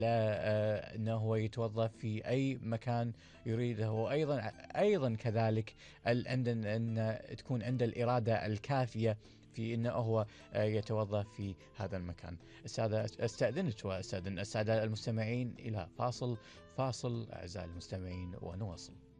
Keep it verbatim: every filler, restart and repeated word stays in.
آه، أنه هو يتوظف في أي مكان يريده، وأيضا أيضا كذلك ال- أن أن تكون عنده الإرادة الكافية في أنه هو آه، يتوظف في هذا المكان. السادة أستأذنك وأستأذن السادة المستمعين إلى فاصل. فاصل أعزائي المستمعين ونواصل.